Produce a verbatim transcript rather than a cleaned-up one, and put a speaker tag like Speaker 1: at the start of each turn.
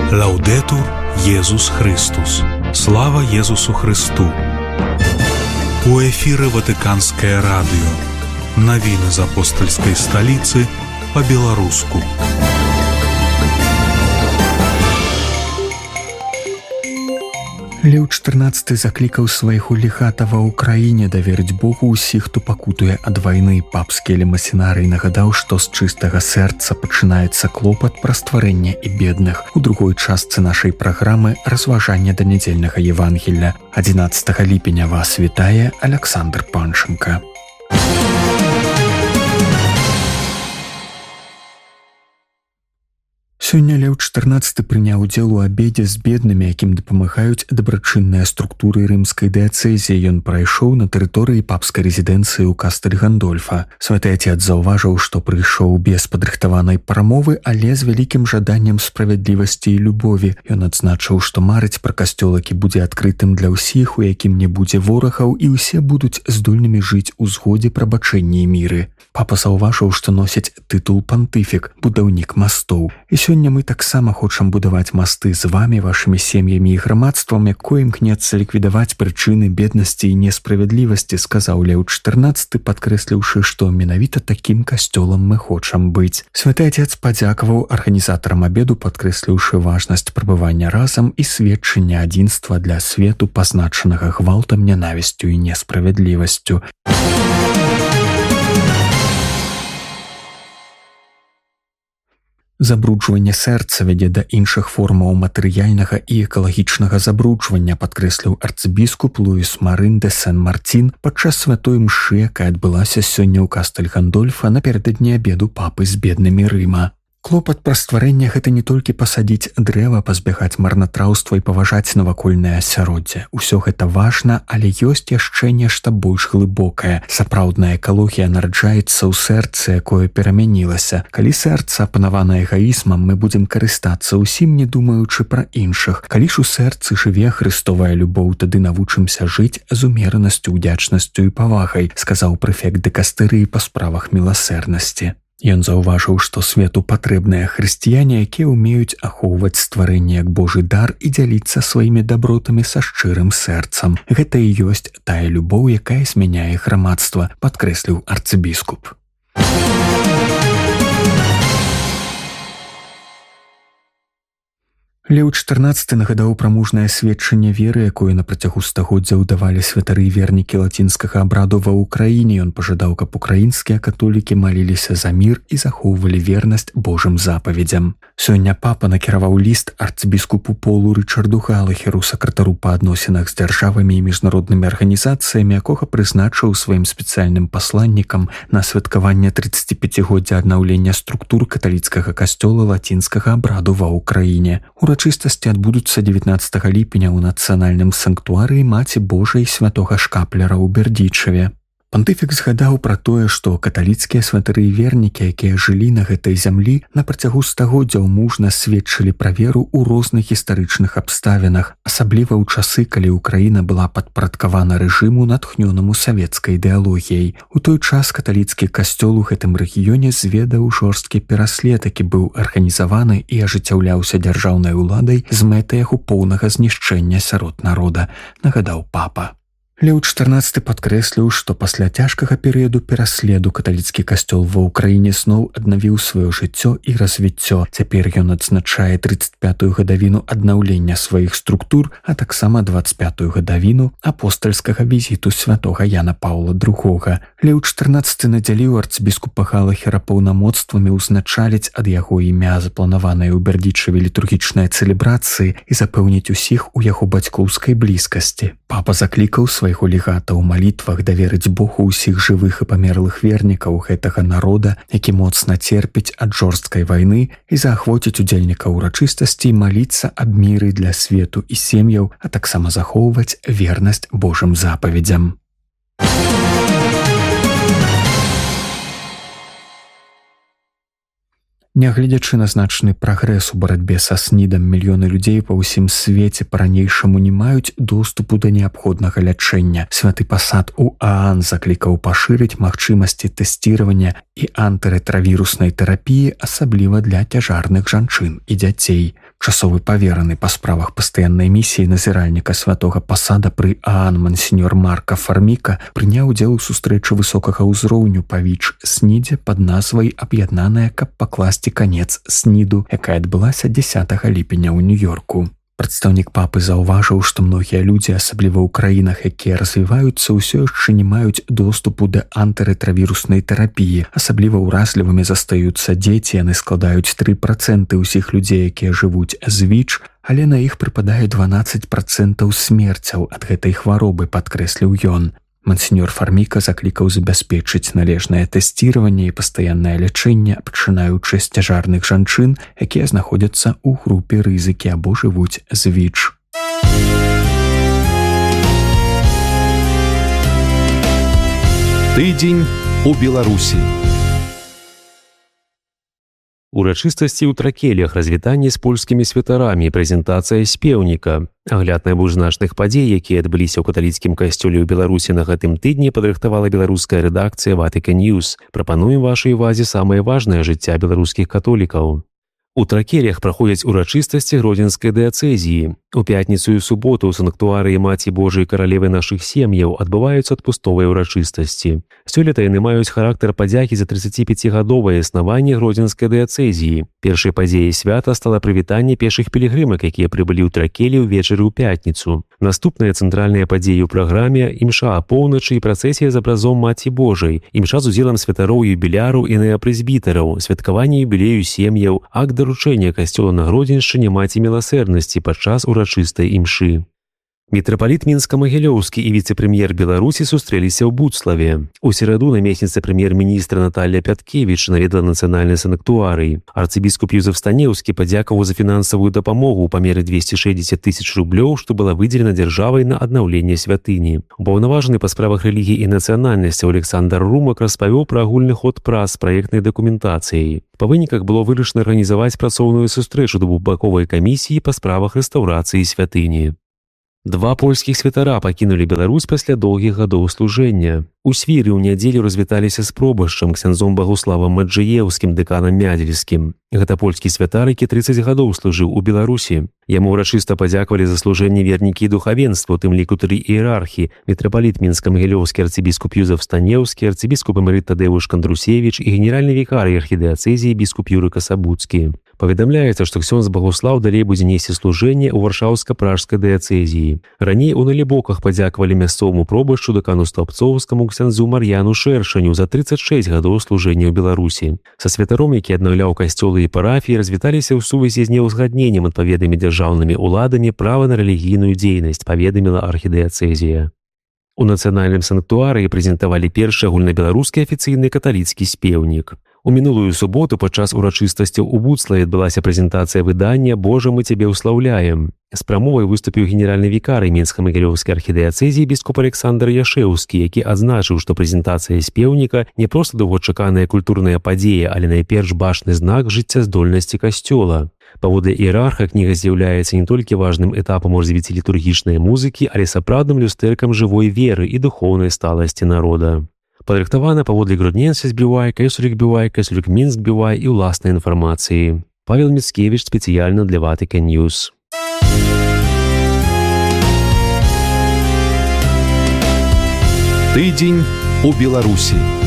Speaker 1: Лаўдэтур Езус Христус. Слава Езусу Христу. У эфіры Ватыканскае радыё. Навіны з апостальскай сталіцы па-беларуску.
Speaker 2: Леў чатырнаццаты заклікаў сваіх улігатаў ва ўкраіне даверыць Богу ўсіх, хто пакутуе ад вайны. Папскі элемасінарый нагадаў, што з чыстага сэрца пачынаецца клопат пра стварэнне і бедных. У другой частцы нашай праграмы разважанне да нядзельнага Евангелля. адзінаццатага ліпеня вас вітае Аляксандр Панченка. Сёння Леў чатырнаццаты прыняў удзел у абедзе з беднымі, якім дапамагаюць дабрачынныя структуры рымскай дыяцэзіі. Ён прайшоў на тэрыторыі папскай рэзідэнцыі ў кастэль Гандольфа. Святы Отец заўважыў, што прыйшоў без падрыхтаванай прамовы, але з вялікім жаданнем справядлівасці і любові. Ён адзначыў, што марыць пра касцёл, які будзе адкрытым для ўсіх, у якім не будзе ворагаў, і ўсе будуць здольнымі жыць у згодзе, прабачэнні і міры. Папа заўважыў, што носіць тытул пантыфік, будаўнік мастоў. І сёння мы таксама хочам будаваць масты з вамі, вашымі сем'ямі і грамадствам, якое імкнецца ліквідаваць прычыны беднасці і несправядлівасці, сказаў Леў чатырнаццаты, падкрэсліўшы, што менавіта такім касцёлам мы хочам быць. Святы Отец падзякаваў арганізатарам абеду, падкрэсліўшы важнасць прабывання разам і сведчання адзінства для свету, пазначанага гвалтам, нянавісцю і несправядлівасцю. Забруджванне сэрца вядзе да іншых формаў матэрыяльнага і экалагічнага забруджвання, падкрэсліў арцыбіскуп Луіс Марын де Сен-Мартін падчас святой мшы, якая адбылася сёння ў кастэль Гандольфа напярэдадні абеду папы з беднымі Рыма. Клопат пра стварэнне гэта не толькі пасадзіць дрэва, пазбягаць марнатраўства і паважаць навакольнае асяроддзе. Усё гэта важна, але ёсць яшчэ нешта больш глыбокае. Сапраўдная экалогія нараджаецца ў сэрцы, якое перамянілася. Калі сэрца апанавана эгаізмам, мы будзем карыстацца ўсім, не думаючы пра іншых. Калі ж у сэрцы жыве хрыстовая любоў, тады навучымся жыць з умеранасцю, удзячнасцю і павагай, сказаў прэфект дыкастэрыі па справах міласэрнасці. Ён заўважыў, што свету патрэбныя хрысціяне, якія ўмеюць ахоўваць стварэнне як Божы дар і дзяліцца сваімі дабротамі са шчырым сэрцам. Гэта і ёсць тая любоў, якая змяняе грамадства, падкрэсліў арцыбіскуп. Леў чатырнаццаты нагадаў пра мужнае сведчанне веры, якое на працягу стагоддзяў давалі святары і вернікі лацінскага абраду ва ўкраіне. Ён пажадаў, каб украінскія католікі маліліся за мір і захоўвалі вернасць Божым запаведзям. Сёння папа накіраваў ліст арцыбіскупу Полу Рычарду Галахеру, сакратару па адносінах з дзяржавамі і міжнароднымі арганізацыямі, якога прызначыў сваім спецыяльным пасланнікам на святкаванне трыццаціпяцігоддзя аднаўлення структур каталіцкага касцёла лацінскага абраду ва ўкраіне. Урачыстасці адбудуцца дзевятнаццатага ліпеня ў нацыянальным санктуарыі Маці Божай святога Шкаплера ў Бердзічаве. Пантыфік згадаў пра тое, што каталіцкія святары і вернікі, якія жылі на гэтай зямлі, на працягу стагоддзяў мужна сведчылі пра веру ў розных гістарычных абставінах, асабліва ў часы, калі Ўкраіна была падпарадкавана рэжыму, натхнёнаму савецкай ідэалогіяй. У той час каталіцкі касцёл у гэтым рэгіёне зведаў жорсткі пераслед, які быў арганізаваны і ажыццяўляўся дзяржаўнай уладай з мэтай яго поўнага знішчэння сярод народа, нагадаў папа. Леў чатырнаццаты падкрэсліў, што пасля цяжкага перыяду пераследу каталіцкі касцёл ва ўкраіне зноў аднавіў сваё жыццё і развіццё. Цяпер ён адзначае трыццаць пятую гадавіну аднаўлення сваіх структур, а таксама дваццаць пятую гадавіну апостальскага візіту святога Яна Паўла другога. Леў чатырнаццаты надзяліў арцыбіскупа Галахера паўнамоцтвамі ўзначаліць ад яго імя запланаваныя ў Бердзічаве літургічныя цэлебрацыі і запэўніць усіх у яго бацькоўскай блізкасці. Папа заклікаў свайго легата ў малітвах даверыць Богу ўсіх жывых і памерлых вернікаў гэтага народа, які моцна церпіць ад жорсткай вайны, і заахвоціць удзельнікаў урачыстасцей маліцца аб міры для свету і сем'яў, а таксама захоўваць вернасць Божым запаведзям. Нягледзячы на значны прагрэс у барацьбе са снідам, мільёны людзей па ўсім свеце па-ранейшаму не маюць доступу да неабходнага лячэння. Святы пасад у ААН заклікаў пашырыць магчымасці тэсціравання і антыретравіруснай тэрапіі, асабліва для цяжарных жанчын і дзяцей. Часовы павераны па справах пастаяннай місіі назіральніка святога пасада пры ААН мансіньор Марка Фарміка прыняў удзел у сустрэчы высокага ўзроўню па ВІЧ-СНІДзе пад назвай «Аб'яднаная, каб пакласці канец СНІДу», якая адбылася дзясятага ліпеня ў Нью-Йорку. Прадстаўнік папы заўважыў, што многія людзі, асабліва ў краінах, якія развіваюцца, ўсё яшчэ не маюць доступу да антырэтравіруснай тэрапіі. Асабліва ўразлівымі застаюцца дзеці, яны складаюць тры працэнты ўсіх людзей, якія жывуць з ВІЧ, але на іх прыпадае дванаццаць працэнтаў смерцяў ад гэтай хваробы, падкрэсліў ён. Мансіньор Фарміка заклікаў забяспечыць належнае тэсціраванне і пастаяннае лячэнне, пачынаючы з цяжарных жанчын, якія знаходзяцца ў групе рызыкі або жывуць з ВІЧ.
Speaker 3: Тыдзень у Беларусі. Урачыстасці ў тракелях, развітанне з польскімі святарамі, прэзентацыя спеўніка. Агляд найбольш значных падзей, якія адбыліся ў каталіцкім касцёле ў Беларусі на гэтым тыдні, падрыхтавала беларуская рэдакцыя Vatican News. Прапануем вашай увазе самае важнае жыцця беларускіх католікаў. У тракелях праходзяць урачыстасці гродзенскай дыяцэзіі. У пятніцу і суботу ў санктуарыі Маці Божай каралевы нашых сем'яў адбываюцца адпустовыя ўрачыстасці. Сёлета яны маюць характар падзякі за трыццаціпяцігадовае існаванне гродзенскай дыяцэзіі. Першай падзеяй свята стала прывітанне пешых пілігрымак, якія прыбылі ў тракелі ўвечары ў пятніцу. Наступная цэнтральная падзея ў праграме імша апоўначы і працэсія з абразом Маці Божай, імша з удзелам святароў юбіляру і неапрэзбітараў, святкаванне юбілею сем'яў, акт даручэння касцёла на Гродзеншчыне Маці міласэрнасці падчас урачыстай імшы. Мітрапаліт Мінска-Магілёўскі і віцэ-прэм'ер Беларусі сустрэліся ў Буцлаве. У сераду намесніца прэм'ер-міністра Наталля Пяткевіч наведала нацыянальны санктуарый. Арцыбіскуп Юзеф Станеўскі падзякаваў за фінансавую дапамогу ў памеры дзвесце шэсцьдзесят тысяч рублёў, што была выдзелена дзяржавай на аднаўленне святыні. Упаўнаважаны па справах рэлігіі і нацыянальнасцяў Александр Румак распавёў пра агульны ход прац з праектнай дакументацыяй. Па выніках было вырашана арганізаваць працоўную сустрэчу двухбаковай камісіі па справах рэстаўрацыі святыні. Два польскіх святара пакінулі Беларусь пасля доўгіх гадоў служэння. У Свіры ў нядзелю развіталіся з пробашчам, ксяндзом Багуславам Маджыеўскім, дэканам Мядзельскім. Гэта польскі святар, які трыццаць гадоў служыў у Беларусі. Яму ўрачыста падзякавалі за служэнне вернікі і духавенства, у тым ліку тры іерархі: мітрапаліт Мінска-Магілёўскі арцыбіскуп Юзеф Станеўскі, арцыбіскуп эмерыт Тадеуш Кандрусевіч і генеральны вікарый архідыяцэзіі біскуп Юры Касабуцкі. Паведамляецца, што ксёндз Багуслаў далей будзе несці служэнне ў варшаўска-пражскай дыяцэзіі. Раней у Налібоках падзякавалі мясцоваму пробашчу дэкану Стаўбцоўскаму ксяндзу Мар'яну Шэршаню за трыццаць шэсць гадоў служэння ў Беларусі. Са святаром, які аднаўляў касцёлы і парафіі, развіталіся ў сувязі з неўзгадненнем адпаведнымі дзяржаўнымі ўладамі права на рэлігійную дзейнасць, паведаміла архідыяцэзія. У нацыянальным санктуарыі прэзентавалі першы агульнабеларускі афіцыйны каталіцкі спеўнік. У мінулую суботу падчас урачыстасцяў у Буцлаве адбылася прэзентацыя выдання «Божа, мы цябе ўслаўляем». З прамовай выступіў генеральны вікарый Мінска-Магілёўскай архідыяцэзіі біскуп Александр Яшэўскі, які адзначыў, што прэзентацыя спеўніка не проста доўгачаканая культурная падзея, але найперш бачны знак жыццяздольнасці касцёла. Паводле іерарха кніга з'яўляецца не толькі важным этапам у развіцці літургічнай музыкі, але сапраўдным люстэркам жывой веры і духоўнай сталасці народа. Падрыхтавана паводле Гродненсяць Бівай, Кэсурік Бівай, Кэсурік Мінск Бівай і ўласнай інфармацыі. Павел Міцкевіч спецыяльна для Vatican News. Тыдзень у Беларусі.